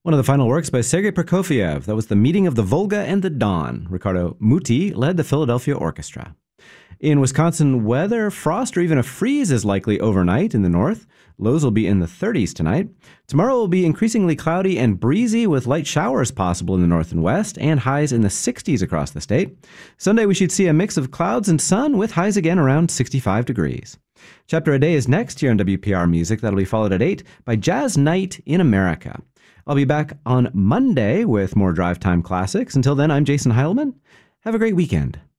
One of the final works by Sergei Prokofiev. That was The Meeting of the Volga and the Don. Riccardo Muti led the Philadelphia Orchestra. In Wisconsin weather, frost or even a freeze is likely overnight in the north. Lows will be in the 30s tonight. Tomorrow will be increasingly cloudy and breezy with light showers possible in the north and west and highs in the 60s across the state. Sunday we should see a mix of clouds and sun with highs again around 65 degrees. Chapter a Day is next here on WPR Music. That'll be followed at 8 by Jazz Night in America. I'll be back on Monday with more Drive Time Classics. Until then, I'm Jason Heilman. Have a great weekend.